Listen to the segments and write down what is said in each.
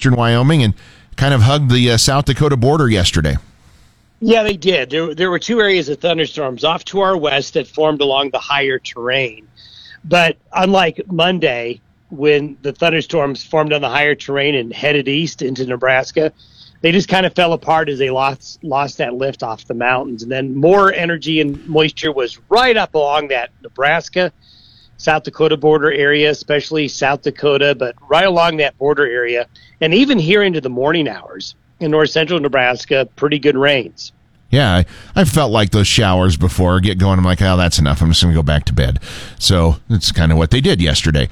western Wyoming and kind of hugged the South Dakota border yesterday. Yeah, they did. There were two areas of thunderstorms off to our west that formed along the higher terrain. But unlike Monday, when the thunderstorms formed on the higher terrain and headed east into Nebraska, they just kind of fell apart as they lost that lift off the mountains. And then more energy and moisture was right up along that Nebraska, South Dakota border area, especially South Dakota, but right along that border area. And even here into the morning hours in north central Nebraska, pretty good rains. Yeah, I felt like those showers before get going. I'm like, oh, that's enough. I'm just going to go back to bed. So that's kind of what they did yesterday.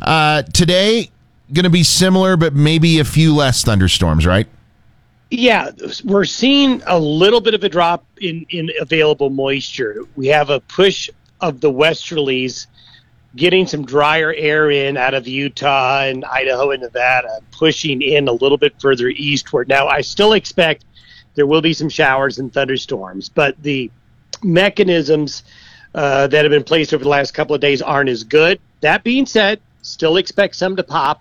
Today, going to be similar, but maybe a few less thunderstorms, right? Yeah, we're seeing a little bit of a drop in available moisture. We have a push of the westerlies getting some drier air in out of Utah and Idaho and Nevada, pushing in a little bit further eastward. Now, I still expect there will be some showers and thunderstorms, but the mechanisms that have been placed over the last couple of days aren't as good. That being said, still expect some to pop,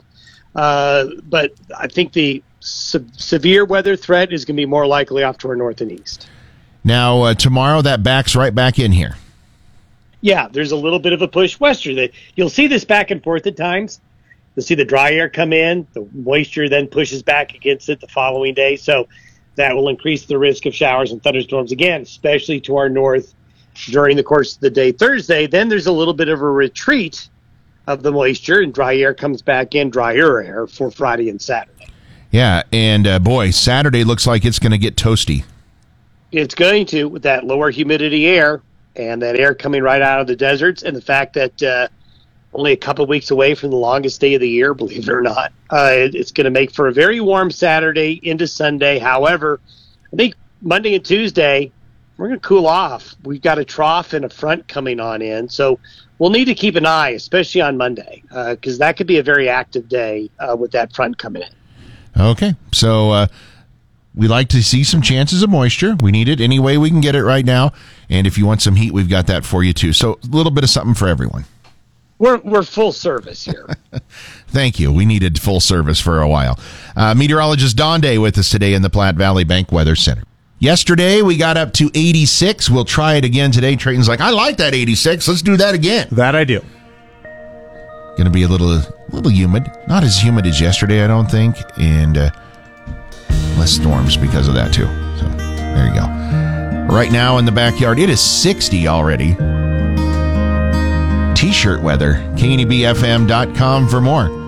but I think the severe weather threat is going to be more likely off to our north and east. Now, tomorrow, that backs right back in here. Yeah, there's a little bit of a push westward. You'll see this back and forth at times. You'll see the dry air come in. The moisture then pushes back against it the following day. So that will increase the risk of showers and thunderstorms again, especially to our north during the course of the day Thursday. Then there's a little bit of a retreat of the moisture, and dry air comes back in, drier air for Friday and Saturday. Yeah, and boy, Saturday looks like it's going to get toasty. It's going to, with that lower humidity air and that air coming right out of the deserts, and the fact that only a couple of weeks away from the longest day of the year, believe it or not. It's going to make for a very warm Saturday into Sunday. However, I think Monday and Tuesday, we're going to cool off. We've got a trough and a front coming on in, so we'll need to keep an eye, especially on Monday, because that could be a very active day with that front coming in. Okay, so we like to see some chances of moisture. We need it any way we can get it right now. And if you want some heat, we've got that for you too. So a little bit of something for everyone. We're full service here. Thank you. We needed full service for a while. Meteorologist Don Day with us today in the Platte Valley Bank Weather Center. Yesterday, we got up to 86. We'll try it again today. Trayton's like, I like that 86. Let's do that again. That I do. Going to be a little humid. Not as humid as yesterday, I don't think. And less storms because of that, too. So there you go. Right now in the backyard, it is 60 already. T-shirt weather. KNEBFM.com for more.